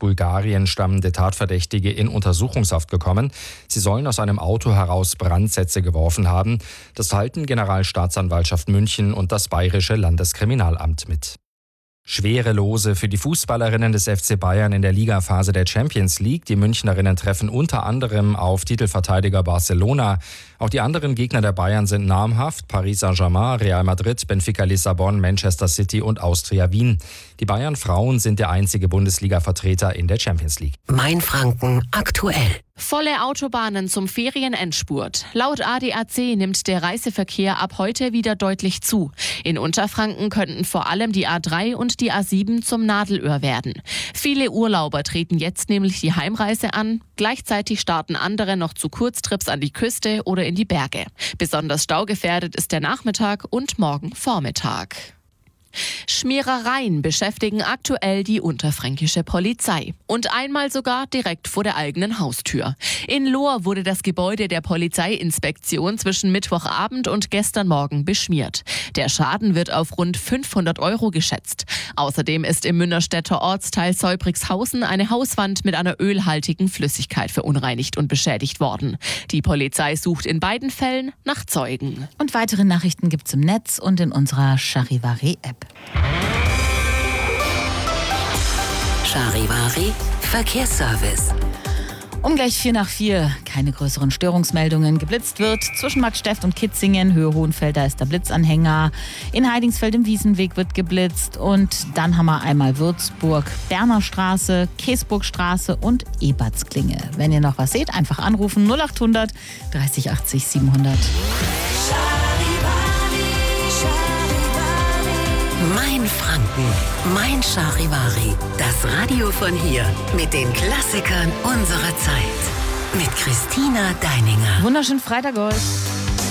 Bulgarien stammende Tatverdächtige in Untersuchungshaft gekommen. Sie sollen aus einem Auto heraus Brandsätze geworfen haben. Das teilten Generalstaatsanwaltschaft München und das Bayerische Landeskriminalamt mit. Schwere Lose für die Fußballerinnen des FC Bayern in der Ligaphase der Champions League. Die Münchnerinnen treffen unter anderem auf Titelverteidiger Barcelona. Auch die anderen Gegner der Bayern sind namhaft: Paris Saint-Germain, Real Madrid, Benfica Lissabon, Manchester City und Austria Wien. Die Bayern-Frauen sind der einzige Bundesliga-Vertreter in der Champions League. Mainfranken aktuell. Volle Autobahnen zum Ferienendspurt. Laut ADAC nimmt der Reiseverkehr ab heute wieder deutlich zu. In Unterfranken könnten vor allem die A3 und die A7 zum Nadelöhr werden. Viele Urlauber treten jetzt nämlich die Heimreise an. Gleichzeitig starten andere noch zu Kurztrips an die Küste oder in die Berge. Besonders staugefährdet ist der Nachmittag und morgen Vormittag. Schmierereien beschäftigen aktuell die unterfränkische Polizei. Und einmal sogar direkt vor der eigenen Haustür. In Lohr wurde das Gebäude der Polizeiinspektion zwischen Mittwochabend und gestern Morgen beschmiert. Der Schaden wird auf rund 500 € geschätzt. Außerdem ist im Münnerstädter Ortsteil Seubrigshausen eine Hauswand mit einer ölhaltigen Flüssigkeit verunreinigt und beschädigt worden. Die Polizei sucht in beiden Fällen nach Zeugen. Und weitere Nachrichten gibt's im Netz und in unserer Charivari-App. Charivari Verkehrsservice. Um gleich 3:45, keine größeren Störungsmeldungen. Geblitzt wird zwischen Marktsteft und Kitzingen, Höhe Hohenfeld, da ist der Blitzanhänger. In Heidingsfeld im Wiesenweg wird geblitzt. Und dann haben wir einmal Würzburg, Berner Straße, Käsburgstraße und Ebertsklinge. Wenn ihr noch was seht, einfach anrufen 0800 30 80 700. Mainfranken, mein Charivari. Das Radio von hier mit den Klassikern unserer Zeit. Mit Christina Deininger. Wunderschönen Freitag euch.